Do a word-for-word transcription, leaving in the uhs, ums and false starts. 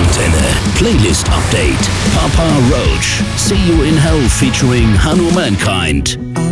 Antenne. Playlist Update. Papa Roach. See You in Hell featuring Hanu Mankind.